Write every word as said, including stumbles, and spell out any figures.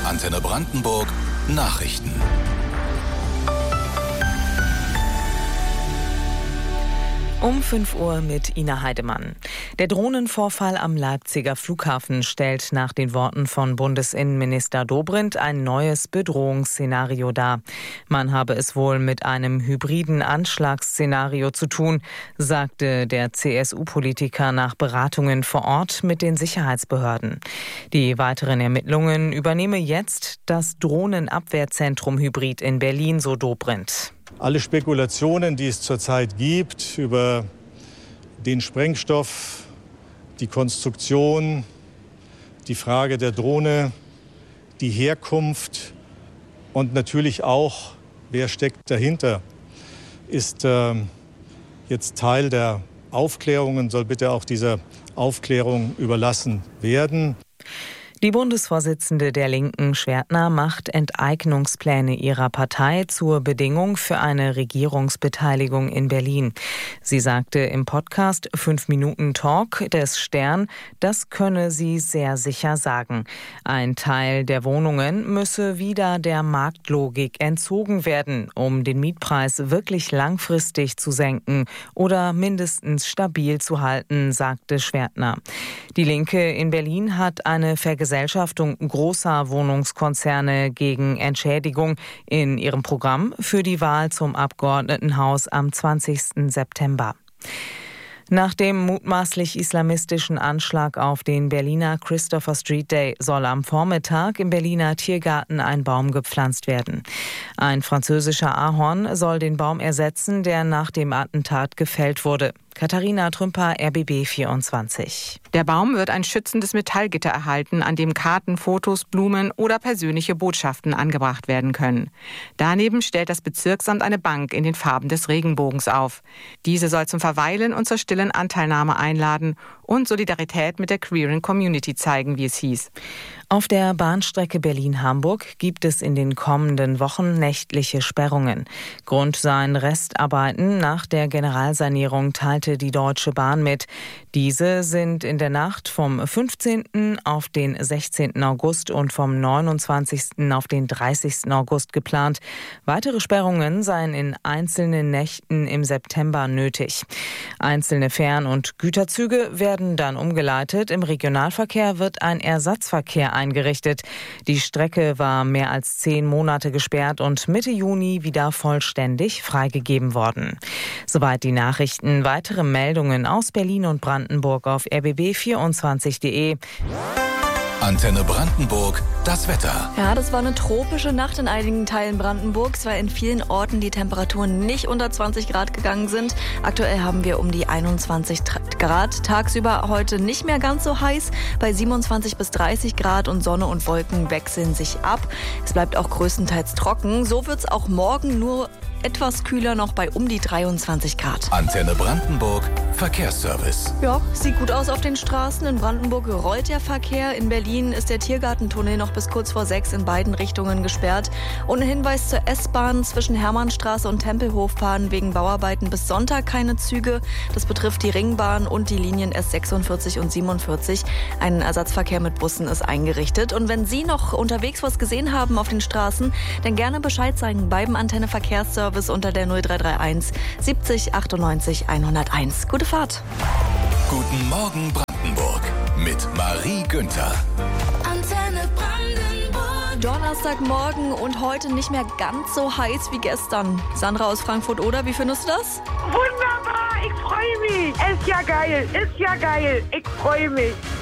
Antenne Brandenburg Nachrichten. Um fünf Uhr mit Ina Heidemann. Der Drohnenvorfall am Leipziger Flughafen stellt nach den Worten von Bundesinnenminister Dobrindt ein neues Bedrohungsszenario dar. Man habe es wohl mit einem hybriden Anschlagsszenario zu tun, sagte der C S U-Politiker nach Beratungen vor Ort mit den Sicherheitsbehörden. Die weiteren Ermittlungen übernehme jetzt das Drohnenabwehrzentrum Hybrid in Berlin, so Dobrindt. Alle Spekulationen, die es zurzeit gibt über den Sprengstoff, die Konstruktion, die Frage der Drohne, die Herkunft und natürlich auch, wer steckt dahinter, ist äh, jetzt Teil der Aufklärung und soll bitte auch dieser Aufklärung überlassen werden. Die Bundesvorsitzende der Linken, Schwertner, macht Enteignungspläne ihrer Partei zur Bedingung für eine Regierungsbeteiligung in Berlin. Sie sagte im Podcast fünf Minuten Talk des Stern, das könne sie sehr sicher sagen. Ein Teil der Wohnungen müsse wieder der Marktlogik entzogen werden, um den Mietpreis wirklich langfristig zu senken oder mindestens stabil zu halten, sagte Schwertner. Die Linke in Berlin hat eine Vergesellschaftung Vergesellschaftung großer Wohnungskonzerne gegen Entschädigung in ihrem Programm für die Wahl zum Abgeordnetenhaus am zwanzigsten September. Nach dem mutmaßlich islamistischen Anschlag auf den Berliner Christopher Street Day soll am Vormittag im Berliner Tiergarten ein Baum gepflanzt werden. Ein französischer Ahorn soll den Baum ersetzen, der nach dem Attentat gefällt wurde. Katharina Trümper, R B B vierundzwanzig. Der Baum wird ein schützendes Metallgitter erhalten, an dem Karten, Fotos, Blumen oder persönliche Botschaften angebracht werden können. Daneben stellt das Bezirksamt eine Bank in den Farben des Regenbogens auf. Diese soll zum Verweilen und zur stillen Anteilnahme einladen und Solidarität mit der queeren Community zeigen, wie es hieß. Auf der Bahnstrecke Berlin-Hamburg gibt es in den kommenden Wochen nächtliche Sperrungen. Grund seien Restarbeiten nach der Generalsanierung, teilte die Deutsche Bahn mit. Diese sind in der Nacht vom fünfzehnten auf den sechzehnten August und vom neunundzwanzigsten auf den dreißigsten August geplant. Weitere Sperrungen seien in einzelnen Nächten im September nötig. Einzelne Fern- und Güterzüge werden dann umgeleitet. Im Regionalverkehr wird ein Ersatzverkehr eingerichtet. Die Strecke war mehr als zehn Monate gesperrt und Mitte Juni wieder vollständig freigegeben worden. Soweit die Nachrichten. Weitere Meldungen aus Berlin und Brandenburg auf r b b vierundzwanzig punkt de. Antenne Brandenburg, das Wetter. Ja, das war eine tropische Nacht in einigen Teilen Brandenburgs, weil in vielen Orten die Temperaturen nicht unter zwanzig Grad gegangen sind. Aktuell haben wir um die einundzwanzig Grad. Tagsüber heute nicht mehr ganz so heiß, bei siebenundzwanzig bis dreißig Grad und Sonne und Wolken wechseln sich ab. Es bleibt auch größtenteils trocken. So wird es auch morgen, nur etwas kühler, noch bei um die dreiundzwanzig Grad. Antenne Brandenburg, Verkehrsservice. Ja, sieht gut aus auf den Straßen. In Brandenburg rollt der Verkehr. In Berlin ist der Tiergartentunnel noch bis kurz vor sechs in beiden Richtungen gesperrt. Und ein Hinweis zur S-Bahn: zwischen Hermannstraße und Tempelhof fahren wegen Bauarbeiten bis Sonntag keine Züge. Das betrifft die Ringbahn und die Linien S sechsundvierzig und siebenundvierzig. Ein Ersatzverkehr mit Bussen ist eingerichtet. Und wenn Sie noch unterwegs was gesehen haben auf den Straßen, dann gerne Bescheid sagen beim Antenne Verkehrsservice unter der null drei drei eins siebzig achtundneunzig hunderteins. Gute Fahrt. Guten Morgen Brandenburg mit Marie Günther. Antenne Brandenburg. Donnerstagmorgen und heute nicht mehr ganz so heiß wie gestern. Sandra aus Frankfurt-Oder, wie findest du das? Wunderbar, ich freue mich. Ist ja geil, ist ja geil. Ich freue mich.